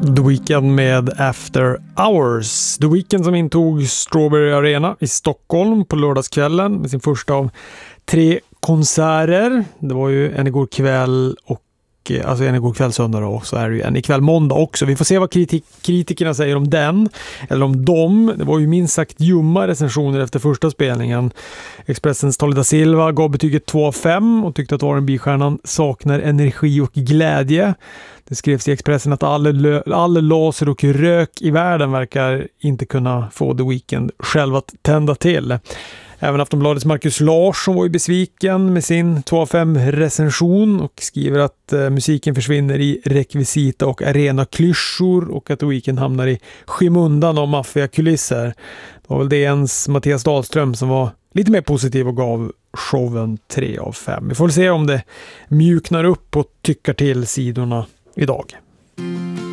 The Weeknd med After Hours. The Weeknd som intog Strawberry Arena i Stockholm på lördagskvällen med sin första av 3 konserter. Det var ju en igår kväll och alltså en igår kväll söndag och så är det ju en ikväll måndag också. Vi får se vad kritikerna säger om den eller om dem. Det var ju minst sagt ljumma recensioner efter första spelningen. Expressens Tolly da Silva gav betyget 2 av 5 och tyckte att R&B-stjärnan saknar energi och glädje. Det skrevs i Expressen att all laser och rök i världen verkar inte kunna få The Weeknd själv att tända till. Även Aftonbladets Marcus Larsson var ju besviken med sin 2 av 5 recension och skriver att musiken försvinner i rekvisita och arena-klyschor och att The Weeknd hamnar i skymundan av maffiakulisser. Det var väl DNs Mattias Dahlström som var lite mer positiv och gav showen 3 av 5. Vi får se om det mjuknar upp och tycker till sidorna idag.